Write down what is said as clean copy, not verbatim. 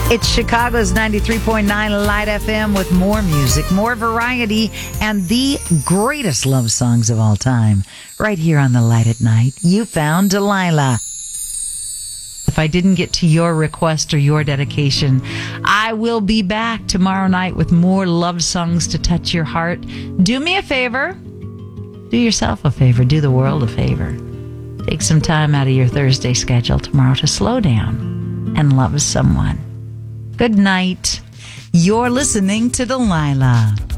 It's Chicago's 93.9 Light FM with more music, more variety, and the greatest love songs of all time. Right here on the Light at Night, you found Delilah. If I didn't get to your request or your dedication, I will be back tomorrow night with more love songs to touch your heart. Do me a favor. Do yourself a favor. Do the world a favor. Take some time out of your Thursday schedule tomorrow to slow down and love someone. Good night. You're listening to Delilah.